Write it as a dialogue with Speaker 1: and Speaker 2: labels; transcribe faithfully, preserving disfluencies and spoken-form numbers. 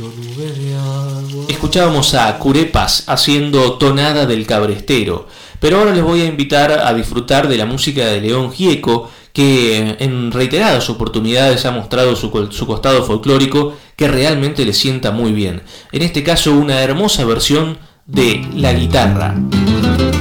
Speaker 1: Escuchábamos a Curepas haciendo Tonada del Cabrestero, pero ahora les voy a invitar a disfrutar de la música de León Gieco, que en reiteradas oportunidades ha mostrado su, su costado folclórico, que realmente le sienta muy bien. En este caso, una hermosa versión de La Guitarra.